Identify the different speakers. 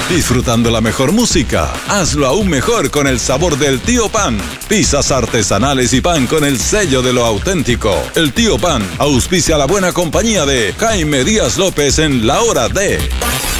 Speaker 1: Disfrutando la mejor música, hazlo aún mejor con el sabor del Tío Pan. Pizzas artesanales y pan con el sello de lo auténtico. El Tío Pan auspicia la buena compañía de Jaime Díaz López en La Hora de...